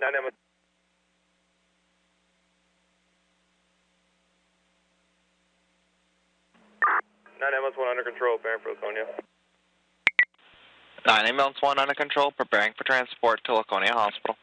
9 ambulance 1 under control, preparing for Laconia. 9 ambulance 1 under control, preparing for transport to Laconia Hospital.